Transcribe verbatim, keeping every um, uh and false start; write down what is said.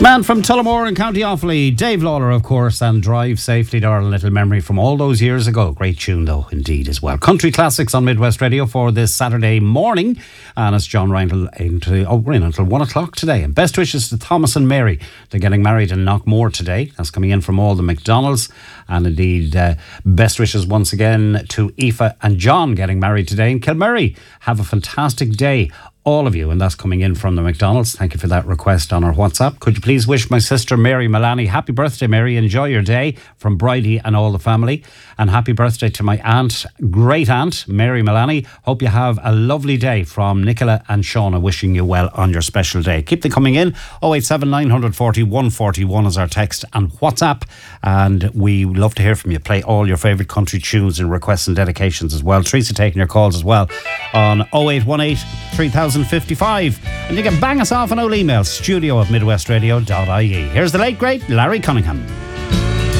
Man from Tullamore in County Offaly, Dave Lawler, of course, and Drive Safely, darling little memory from all those years ago. Great tune, though, indeed, as well. Country Classics on Midwest Radio for this Saturday morning. And it's John Ryan into, oh, we're in until one o'clock today. And best wishes to Thomas and Mary. They're getting married in Knockmore today. That's coming in from all the McDonalds. And indeed, uh, best wishes once again to Aoife and John getting married today in Kilmurray. Have a fantastic day, all of you, and that's coming in from the McDonald's. Thank you for that request on our WhatsApp. Could you please wish my sister Mary Malani happy birthday, Mary? Enjoy your day from Bridie and all the family. And happy birthday to my aunt, great aunt, Mary Malani. Hope you have a lovely day from Nicola and Shauna, wishing you well on your special day. Keep them coming in. oh eight seven nine four oh one four one is our text and WhatsApp. And we love to hear from you. Play all your favourite country tunes and requests and dedications as well. Teresa taking your calls as well on oh eight one eight three thousand fifty-five. And you can bang us off an old email, studio at midwestradio dot I E. Here's the late, great Larry Cunningham.